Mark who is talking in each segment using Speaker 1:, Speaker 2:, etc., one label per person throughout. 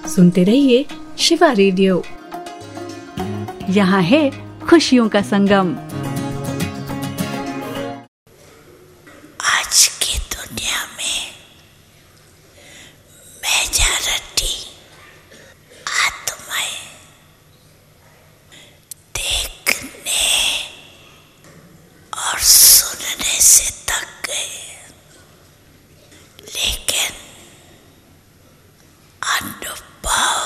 Speaker 1: सुनते रहिए शिवा रेडियो। यहाँ है खुशियों का संगम।
Speaker 2: आज की दुनिया में मेजॉरिटी आत्माएं देखने और सुनने से थक गए, लेकिन अनुभव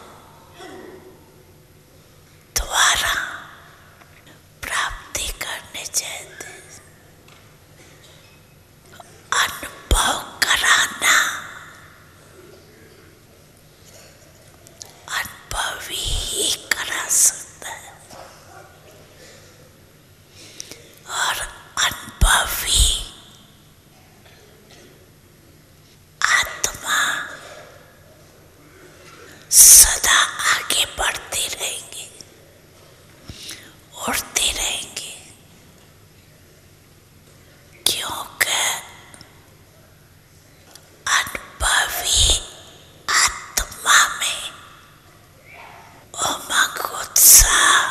Speaker 2: द्वारा प्राप्ति करने चाहते। अनुभव कराना अनुभवी ही करा सकता है, और अनुभवी आत्मा सदा आगे बढ़ती रहेंगी, उड़ती रहेंगी, क्योंकि अनुभवी आत्मा में उमंग उत्साह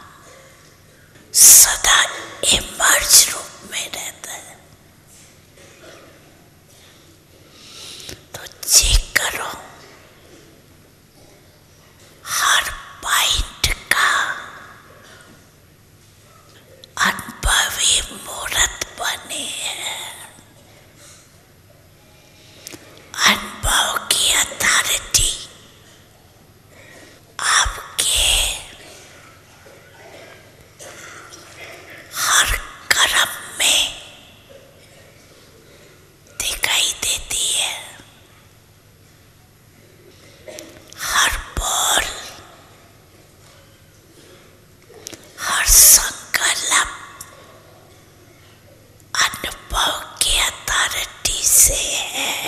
Speaker 2: सदा इमर्ज रूप में रहता है। तो चेक करो हर पॉइंट का अनुभवी मूर्त बने है। अनुभव की अथॉरिटी आपके हर कर्म में दिखाई देती है। हर बोल, हर संकल्प अनुभव की अथॉरिटी से है,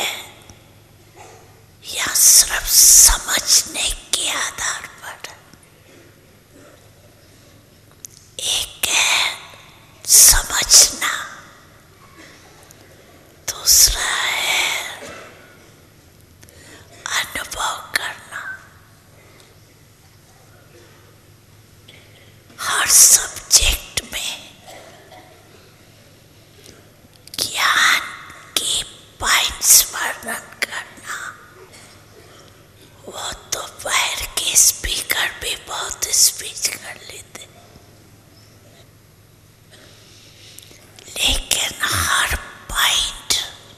Speaker 2: या सिर्फ समझने के आधार पर। एक है समझना, दूसरा है अनुभव करना। हर सब्जेक्ट में ज्ञान की पॉइंट्स वर्णन करना, वो तो बाहर के स्पीकर भी बहुत स्पीच कर लेते, लेकिन हर पॉइंट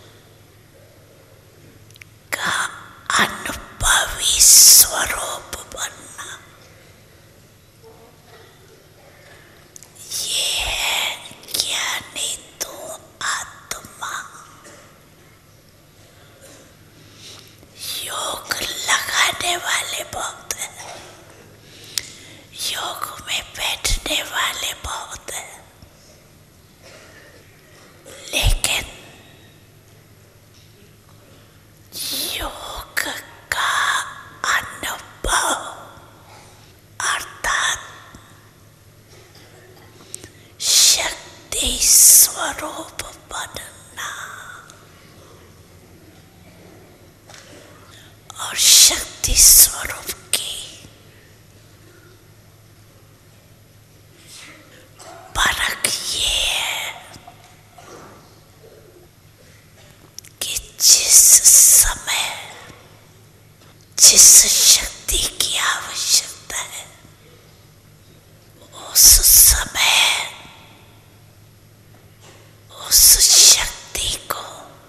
Speaker 2: का अनुभवी स्वरूप बनना, ये है ज्ञानी तो आत्मा। योग लगाने वाले बहुत हैं, योग में बैठने वाले बहुत हैं, लेकिन योग का अनुभव अर्थात शक्ति स्वरूप बनना, और शक्ति स्वरूप की परख ये है कि जिस समय जिस शक्ति की आवश्यकता है, उस समय उस शक्ति को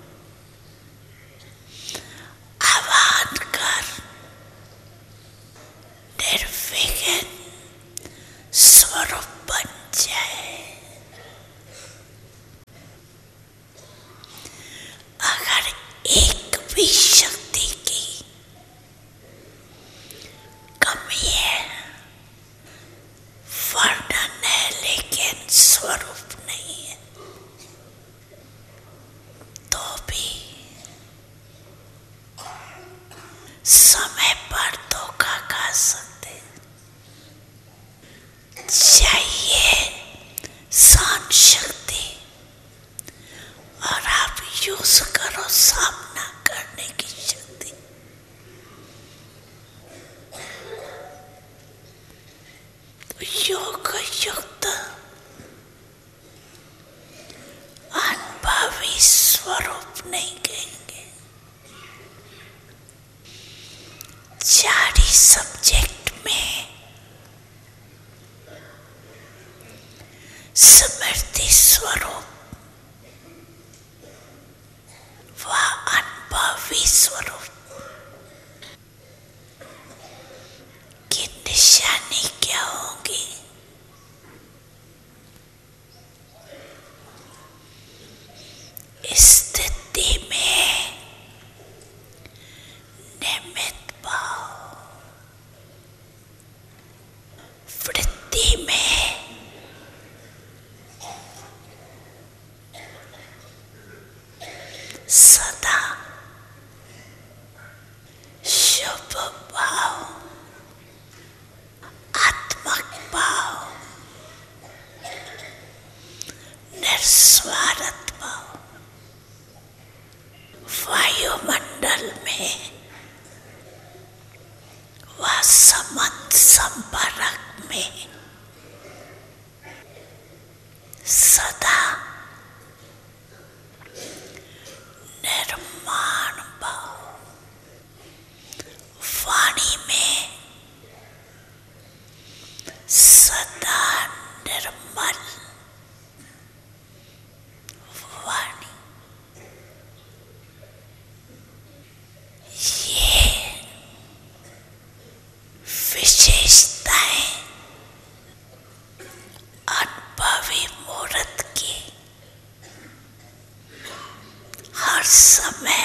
Speaker 2: आह्वान कर निर्विघ्न स्वरूप बन जाए। अगर एक भी शक्ति की कमी है, वर्णन है लेकिन स्वरूप नहीं है, तो भी समय पर धोखा खा सकते। चाहिए सहन शक्ति, और आप यूज करो सामना करने की शक्ति। योग युक्त अनुभवी स्वरूप नहीं कहेंगे। 4 ही सब्जेक्ट में स्मृति स्वरूप व अनुभवी स्वरूप की निशानी क्या होगी? स्थिति में निमित्त भाव, वृत्ति में सदा शुभ भाव, आत्मक भाव, निस्वार्थ भाव, वायुमंडल में व समंत संपर्क में सदा निर्माण भाव, वाणी में सदा निर्मल वाणी। ये विशेषताएं अनुभवी मूर्त की हर समय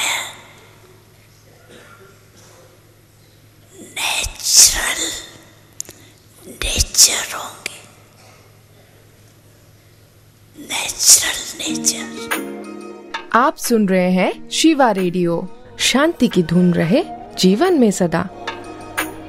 Speaker 2: नेचर होंगे। Natural nature.
Speaker 3: आप सुन रहे हैं शिवा रेडियो। शांति की धुन रहे जीवन में सदा।